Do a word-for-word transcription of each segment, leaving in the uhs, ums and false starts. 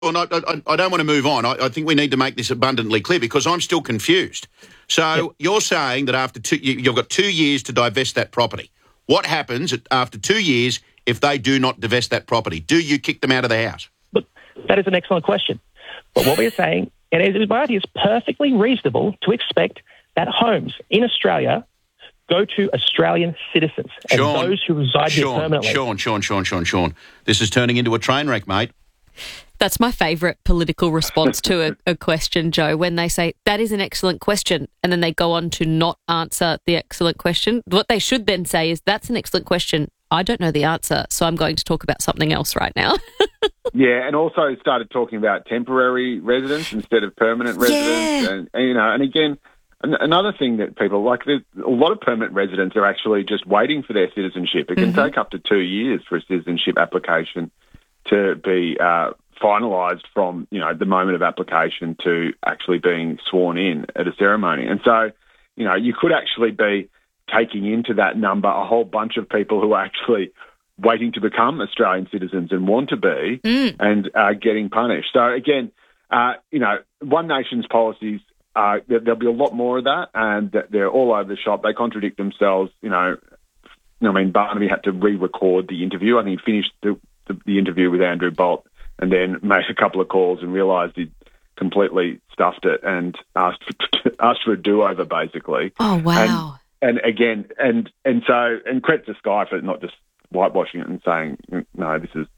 Well, no, I, I don't want to move on. I, I think we need to make this abundantly clear because I'm still confused. So yep. You're saying that after two, you, you've got two years to divest that property. What happens after two years if they do not divest that property? Do you kick them out of the house? But that is an excellent question. But what we're saying, and it is, my idea is perfectly reasonable to expect that homes in Australia go to Australian citizens and Sean, those who reside Sean, here permanently. Sean, Sean, Sean, Sean, Sean. This is turning into a train wreck, mate. That's my favourite political response to a, a question, Joe, when they say, that is an excellent question, and then they go on to not answer the excellent question. What they should then say is, that's an excellent question. I don't know the answer, so I'm going to talk about something else right now. Yeah, and also started talking about temporary residents instead of permanent residents. Yeah. And, and, you know, and again, an- another thing that people, like, there's a lot of permanent residents are actually just waiting for their citizenship. It can Mm-hmm. take up to two years for a citizenship application to be uh, finalised from, you know, the moment of application to actually being sworn in at a ceremony. And so, you know, you could actually be taking into that number a whole bunch of people who are actually waiting to become Australian citizens and want to be Mm. and uh, getting punished. So, again, uh, you know, One Nation's policies, uh, there, there'll be a lot more of that, and they're all over the shop. They contradict themselves, you know. I mean, Barnaby had to re-record the interview. I think he finished the, the, the interview with Andrew Bolt and then made a couple of calls and realised he'd completely stuffed it and asked for, asked for a do-over, basically. Oh, wow. And, and again, and and so, and credit to Sky for not just whitewashing it and saying, no, this is,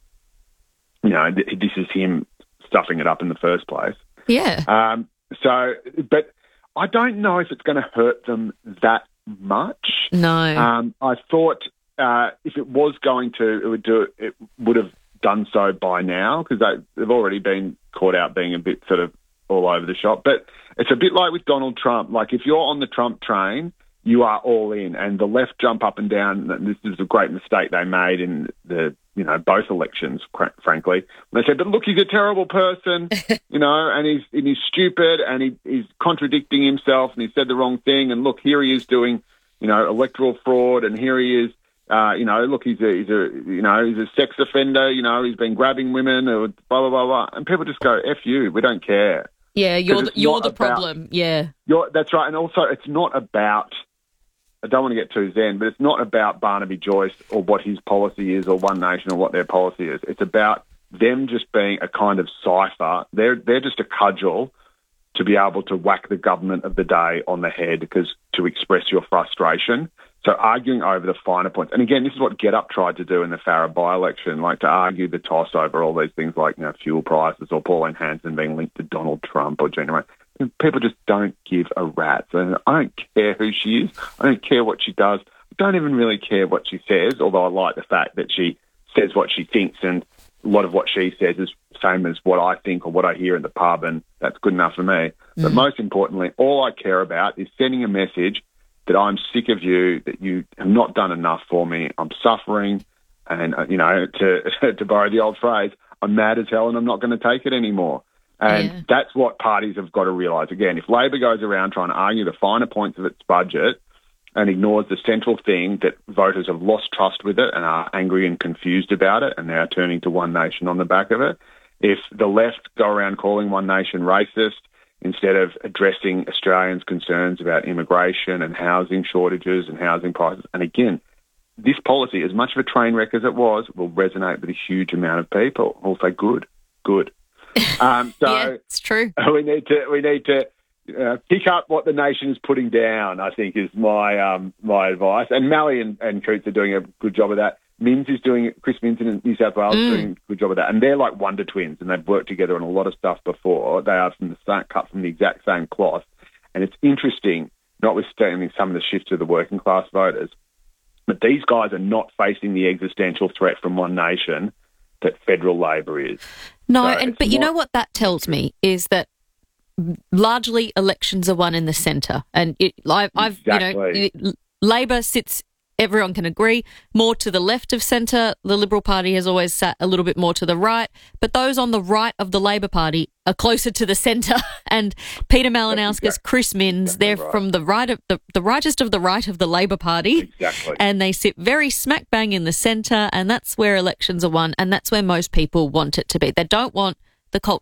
you know, th- this is him stuffing it up in the first place. Yeah. Um, so, but I don't know if it's going to hurt them that much. No. Um, I thought uh, if it was going to, it would do. It would have done so by now because they, they've already been caught out being a bit sort of all over the shop. But it's a bit like with Donald Trump. Like if you're on the Trump train, you are all in, and the left jump up and down. And this is a great mistake they made in the, you know, both elections, frankly. They said, but look, he's a terrible person, you know, and he's and he's stupid, and he, he's contradicting himself, and he said the wrong thing. And look, here he is doing, you know, electoral fraud, and here he is, uh, you know, look, he's a, he's a, you know, he's a sex offender, you know, he's been grabbing women, or blah blah blah blah. And people just go, "F you, we don't care." Yeah, you're the, you're the about, problem. Yeah, you're, that's right. And also, it's not about. I don't want to get too zen, but it's not about Barnaby Joyce or what his policy is or One Nation or what their policy is. It's about them just being a kind of cipher. They're they're just a cudgel to be able to whack the government of the day on the head because to express your frustration. So arguing over the finer points. And again, this is what Get Up tried to do in the Farah by-election, like to argue the toss over all these things like, you know, fuel prices or Pauline Hanson being linked to Donald Trump or Gina Raimondo. People just don't give a rat's. And I don't care who she is. I don't care what she does. I don't even really care what she says, although I like the fact that she says what she thinks, and a lot of what she says is the same as what I think or what I hear in the pub, and that's good enough for me. Mm. But most importantly, all I care about is sending a message that I'm sick of you, that you have not done enough for me. I'm suffering, and, uh, you know, to, to borrow the old phrase, I'm mad as hell and I'm not going to take it anymore. And yeah. That's what parties have got to realise. Again, if Labor goes around trying to argue the finer points of its budget and ignores the central thing that voters have lost trust with it and are angry and confused about it and they are turning to One Nation on the back of it, if the left go around calling One Nation racist instead of addressing Australians' concerns about immigration and housing shortages and housing prices, and again, this policy, as much of a train wreck as it was, will resonate with a huge amount of people. We'll say, good, good. Um, so yeah, it's true. We need to we need to uh, pick up what the nation is putting down, I think, is my um, my advice. And Malley and, and Coots are doing a good job of that. Minns is doing it. Chris Minns in New South Wales Mm. is doing a good job of that. And they're like wonder twins, and they've worked together on a lot of stuff before. They are from the same, cut from the exact same cloth. And it's interesting, notwithstanding some of the shifts to the working class voters, but these guys are not facing the existential threat from One Nation that federal Labor is. No, So and but you know what that tells me is that largely elections are won in the centre, and it, I've, I've Exactly. you know, Labor sits. Everyone can agree more to the left of centre. The Liberal Party has always sat a little bit more to the right, but those on the right of the Labor Party are closer to the centre. And Peter Malinauskas, exactly. Chris Minns, Exactly they're right. from the right of the, the rightest of the right of the Labor Party. Exactly. And they sit very smack bang in the centre, and that's where elections are won, and that's where most people want it to be. They don't want the cult